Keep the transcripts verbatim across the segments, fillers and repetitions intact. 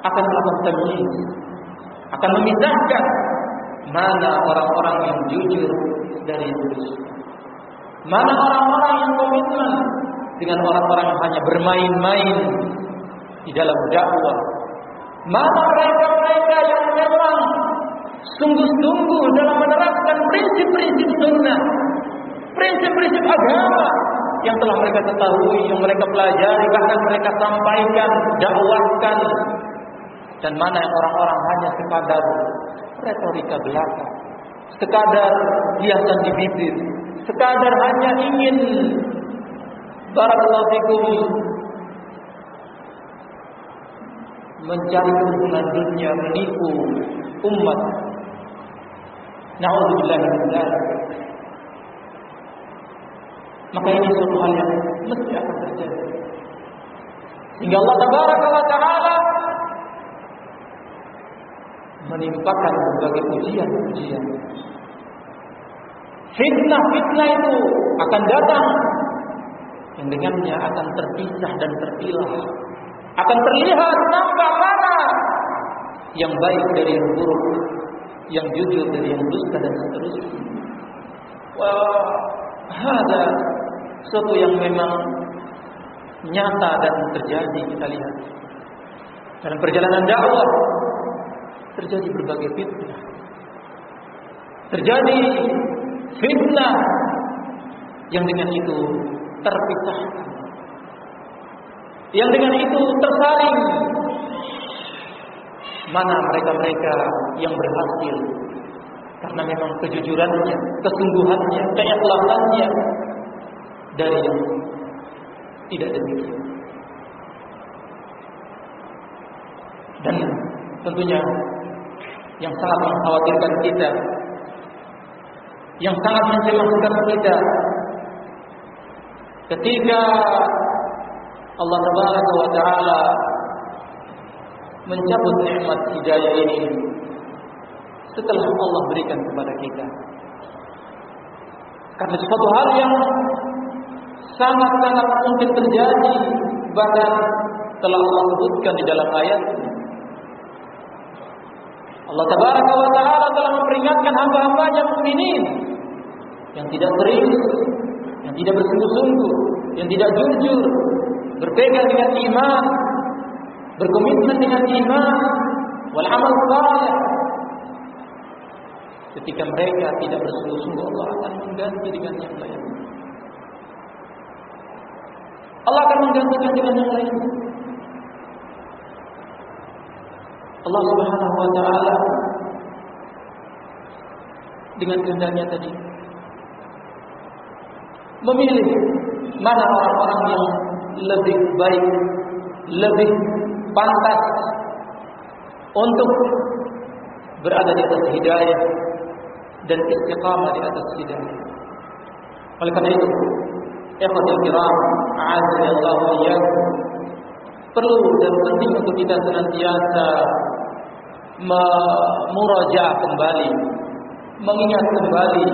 akan melakukan tamyiz, akan memisahkan mana orang-orang yang jujur dari yang dusta, mana orang-orang yang komitmen dengan orang-orang yang hanya bermain-main di dalam dakwah, mana mereka-mereka yang memang sungguh-sungguh dalam menerapkan prinsip-prinsip sunnah, prinsip-prinsip agama yang telah mereka ketahui, yang mereka pelajari, bahkan mereka sampaikan, dakwahkan. Dan mana yang orang-orang hanya sekadar retorika belaka, sekadar hiasan di bibir, sekadar hanya ingin barakallahu fikum mencari keuntungan dunia, menipu umat. Na'udzubillah min dzalik. Maka ini suatu hal yang mesti akan terjadi. Sehingga Allah Tabaraka wa Ta'ala menimpakan berbagai ujian-ujian. Fitnah-fitnah itu akan datang, yang dengannya akan terpisah dan terpilah, akan terlihat nampak mana yang baik dari yang buruk, yang jujur dari yang dusta, dan seterusnya. Wah, ada sesuatu yang memang nyata dan terjadi. Kita lihat dalam perjalanan dakwah terjadi berbagai fitnah, terjadi fitnah yang dengan itu terpisahkan, yang dengan itu tersaring. Mana mereka-mereka yang berhasil karena memang kejujurannya, kesungguhannya, keikhlasannya, dari yang tidak demikian. Dan tentunya yang sangat mengkhawatirkan kita, yang sangat mencemaskan kita, ketika Allah Tabaraka wa Ta'ala mencabut nikmat hidayah ini setelah Allah berikan kepada kita, karena suatu hal yang sangat-sangat mungkin terjadi, bahkan telah Allah sebutkan di dalam ayat. Allah Tabaraka wa Ta'ala telah memperingatkan hamba-hambanya mukminin yang tidak serius, yang tidak bersungguh-sungguh, yang tidak jujur, berpegang dengan iman, berkomitmen dengan iman, wal amal saleh. Ketika mereka tidak bersungguh-sungguh, Allah akan mengganti dengan yang lain. Allah akan menggantikan dengan yang lain. Allah Subhanahu wa Ta'ala dengan kehendaknya tadi memilih mana orang-orang yang lebih baik, lebih pantas untuk berada di atas hidayah dan istiqamah di atas hidayah. Oleh karena itu, ikhwatul kiram, a'azzani Allah wa iyyakum, perlu dan penting untuk kita senantiasa memurajaah kembali, mengingat kembali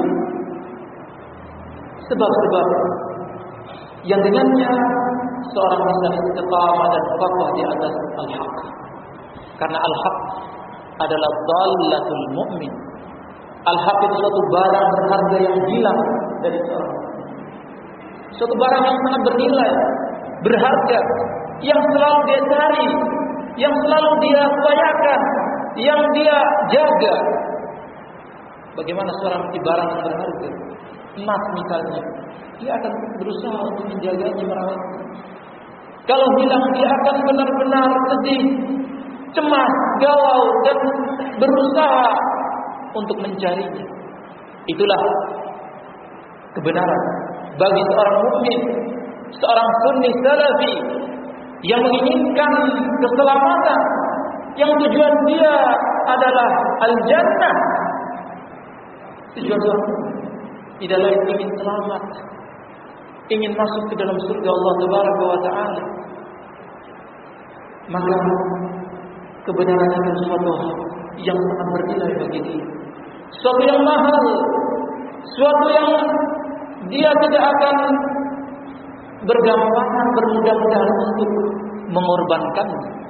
sebab-sebab yang dengannya seorang bisa istiqamah dan kokoh di atas al-haq. Karena al-haq adalah dhallatul mu'min. Al-haq itu suatu barang berharga yang hilang dari seorang, suatu barang yang sangat bernilai, berharga, yang selalu dia cari, yang selalu dia upayakan, yang dia jaga. Bagaimana seorang memiliki barang yang berharga, emas misalnya, dia akan berusaha untuk menjaganya, merawatnya. Kalau hilang, dia akan benar-benar sedih, cemas, galau, dan berusaha untuk mencarinya. Itulah kebenaran bagi seorang mukmin, seorang sunni salafi yang menginginkan keselamatan, yang tujuan dia adalah al-jannah. Tujuan seorang tidak lain ingin selamat, ingin masuk ke dalam surga Allah Tabaraka wa Ta'ala. Maka kebenaran itu sesuatu yang sangat bernilai bagi dia, sesuatu yang mahal, sesuatu yang dia tidak akan bergampangan, bermudah-mudahan untuk mengorbankannya.